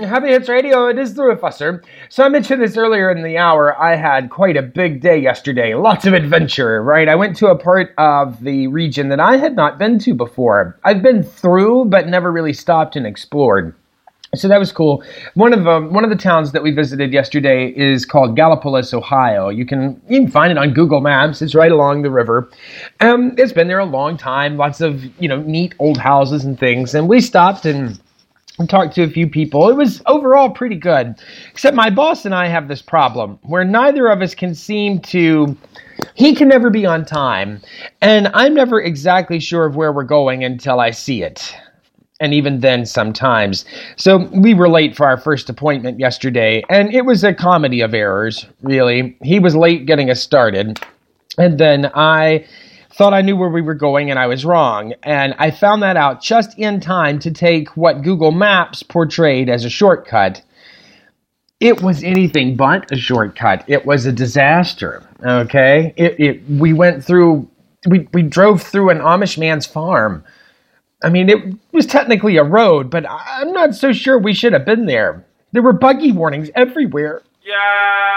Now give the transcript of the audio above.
Happy Hits Radio, it is the Rufusser. So I mentioned this earlier in the hour. I had quite a big day yesterday. Lots of adventure, right? I went to a part of the region that I had not been to before. I've been through, but never really stopped and explored. So that was cool. One of the towns that we visited yesterday is called Gallipolis, Ohio. You can find it on Google Maps. It's right along the river. It's been there a long time. Lots of neat old houses and things. And we stopped and talked to a few people. It was overall pretty good. Except my boss and I have this problem where neither of us can seem to. He can never be on time, and I'm never exactly sure of where we're going until I see it. And even then, sometimes. So we were late for our first appointment yesterday, and it was a comedy of errors, really. He was late getting us started, and then I thought I knew where we were going, and I was wrong. And I found that out just in time to take what Google Maps portrayed as a shortcut. It was anything but a shortcut. It was a disaster, okay? We drove through an Amish man's farm. I mean, it was technically a road, but I'm not so sure we should have been there. There were buggy warnings everywhere. Yeah.